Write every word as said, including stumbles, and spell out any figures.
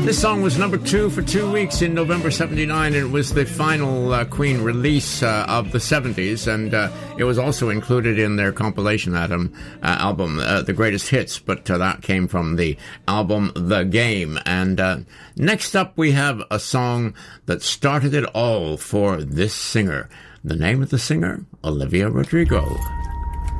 This song was number two for two weeks in November seventy-nine, and it was the final uh, Queen release uh, of the seventies, and uh, it was also included in their compilation album, uh, album uh, The Greatest Hits, but uh, that came from the album The Game. And uh, next up we have a song that started it all for this singer. The name of the singer, Olivia Rodrigo.